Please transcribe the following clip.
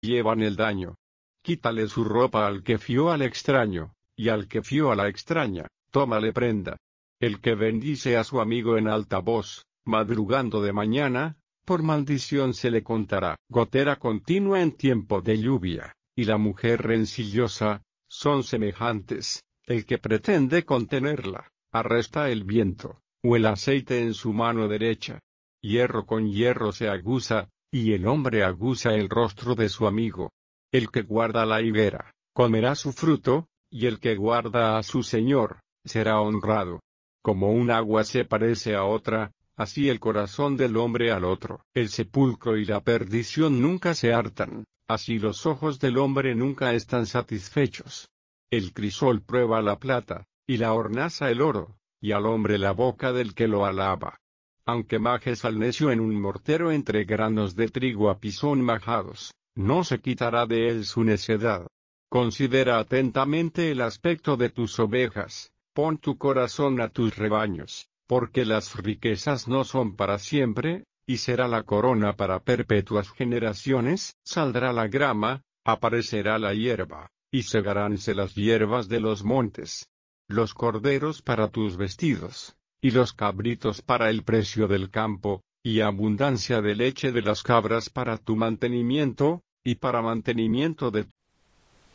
llevan el daño. Quítale su ropa al que fió al extraño, y al que fió a la extraña, tómale prenda. El que bendice a su amigo en alta voz, madrugando de mañana, por maldición se le contará. Gotera continua en tiempo de lluvia, y la mujer rencillosa, son semejantes. El que pretende contenerla, arresta el viento, o el aceite en su mano derecha. Hierro con hierro se aguza, y el hombre aguza el rostro de su amigo. El que guarda la higuera, comerá su fruto, y el que guarda a su señor, será honrado. Como un agua se parece a otra, así el corazón del hombre al otro. El sepulcro y la perdición nunca se hartan, así los ojos del hombre nunca están satisfechos. El crisol prueba la plata, y la hornaza el oro, y al hombre la boca del que lo alaba. Aunque majes al necio en un mortero entre granos de trigo a pisón majados, no se quitará de él su necedad. Considera atentamente el aspecto de tus ovejas, pon tu corazón a tus rebaños, porque las riquezas no son para siempre, y será la corona para perpetuas generaciones. Saldrá la grama, aparecerá la hierba, y segaránse las hierbas de los montes. Los corderos para tus vestidos, y los cabritos para el precio del campo, y abundancia de leche de las cabras para tu mantenimiento, y para mantenimiento de